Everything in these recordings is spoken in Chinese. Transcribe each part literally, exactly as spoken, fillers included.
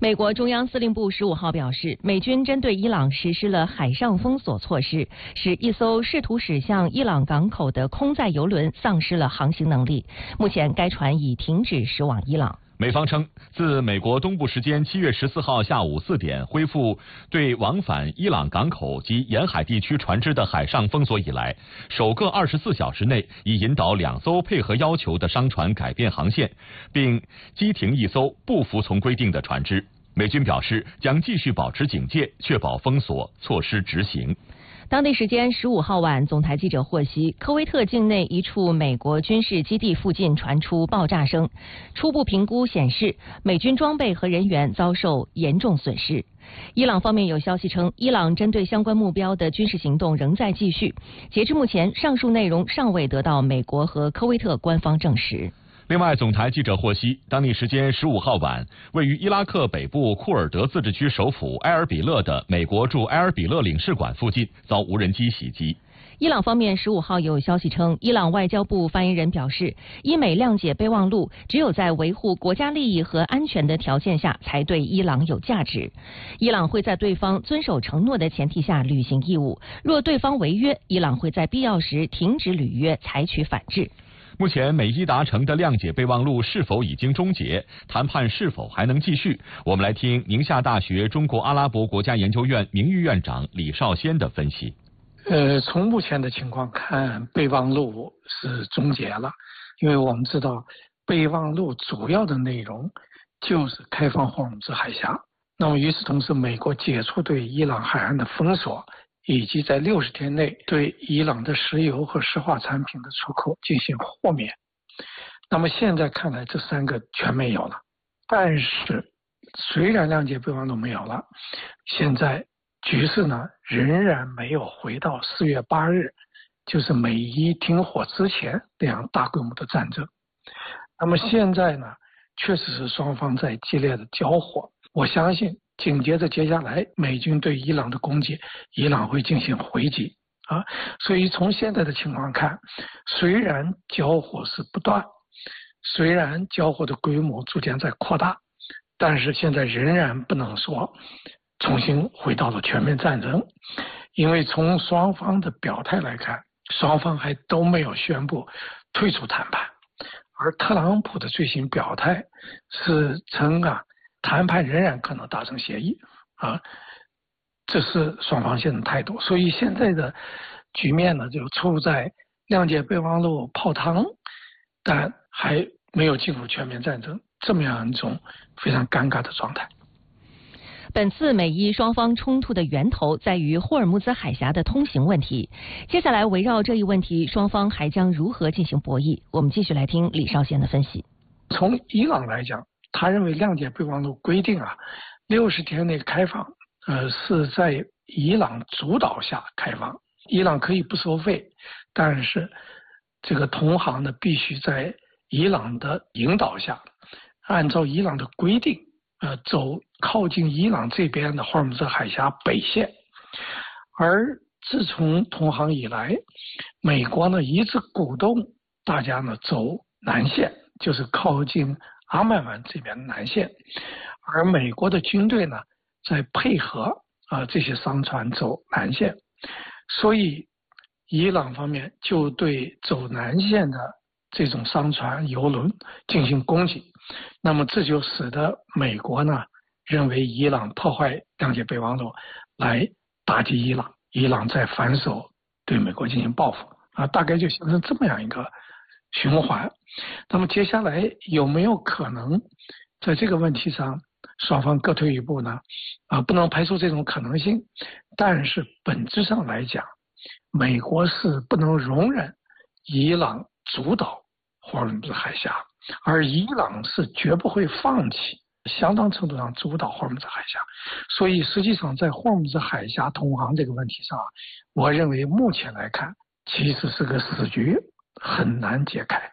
美国中央司令部十五号表示，美军针对伊朗实施了海上封锁措施，使一艘试图驶向伊朗港口的空载油轮丧失了航行能力。目前，该船已停止驶往伊朗。 美方称，自美国东部时间七月十四号下午四点恢复对往返伊朗港口及沿海地区船只的海上封锁以来，首个二十四小时内已引导两艘配合要求的商船改变航线，并击停一艘不服从规定的船只。美军表示将继续保持警戒，确保封锁措施执行。 当地时间十五号晚，总台记者获悉，科威特境内一处美国军事基地附近传出爆炸声，初步评估显示，美军装备和人员遭受严重损失。伊朗方面有消息称，伊朗针对相关目标的军事行动仍在继续。截至目前，上述内容尚未得到美国和科威特官方证实。 另外，总台记者获悉，当地时间十五号晚，位于伊拉克北部库尔德自治区首府埃尔比勒的美国驻埃尔比勒领事馆附近遭无人机袭击。 伊朗方面十五号有消息称，伊朗外交部发言人表示，伊美谅解备忘录只有在维护国家利益和安全的条件下才对伊朗有价值。伊朗会在对方遵守承诺的前提下履行义务，若对方违约，伊朗会在必要时停止履约，采取反制。 目前美伊达成的谅解备忘录是否已经终结？谈判是否还能继续？我们来听宁夏大学中国阿拉伯国家研究院名誉院长李少先的分析。 呃，从目前的情况看，备忘录是终结了，因为我们知道备忘录主要的内容就是开放霍尔木兹海峡。那么与此同时，美国解除对伊朗海岸的封锁，以及在六十天内对伊朗的石油和石化产品的出口进行豁免。那么现在看来，这三个全没有了。但是，虽然谅解备忘录没有了，现在局势呢仍然没有回到四月八日，就是美伊停火之前那样大规模的战争。那么现在呢，确实是双方在激烈的交火。我相信紧接着接下来美军对伊朗的攻击，伊朗会进行回击啊。所以从现在的情况看，虽然交火是不断，虽然交火的规模逐渐在扩大，但是现在仍然不能说重新回到了全面战争，因为从双方的表态来看，双方还都没有宣布退出谈判，而特朗普的最新表态是称啊，谈判仍然可能达成协议啊，这是双方现在的态度。所以现在的局面呢，就处在谅解备忘录泡汤，但还没有进入全面战争这么样一种非常尴尬的状态。 本次美伊双方冲突的源头在于霍尔木兹海峡的通行问题。接下来围绕这一问题，双方还将如何进行博弈？我们继续来听李少先的分析。 从伊朗来讲，他认为谅解备忘录规定啊，六十天内开放，呃，是在伊朗主导下开放。伊朗可以不收费，但是这个同行呢，必须在伊朗的引导下，按照伊朗的规定，呃，走靠近伊朗这边的霍尔木兹海峡北线。而自从同行以来，美国呢一直鼓动大家呢走南线，就是靠近阿曼湾这边的南线，而美国的军队呢在配合啊、呃、这些商船走南线，所以伊朗方面就对走南线的这种商船油轮进行攻击。那么这就使得美国呢认为伊朗破坏谅解备忘录来打击伊朗，伊朗再反手对美国进行报复啊，大概就形成这么样一个循环。那么接下来有没有可能在这个问题上双方各退一步呢？啊，不能排除这种可能性，但是本质上来讲，美国是不能容忍伊朗主导霍尔木兹海峡，而伊朗是绝不会放弃相当程度上主导霍尔木兹海峡。所以实际上在霍尔木兹海峡通航这个问题上，我认为目前来看其实是个死局，很难解开。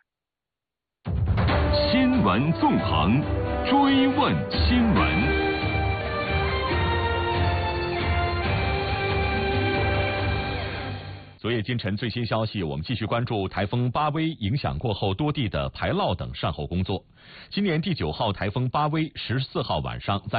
新闻纵横，追问新闻。 昨夜今晨最新消息，我们继续关注台风巴威影响过后多地的排涝等善后工作。今年第九号台风巴威十四号晚上在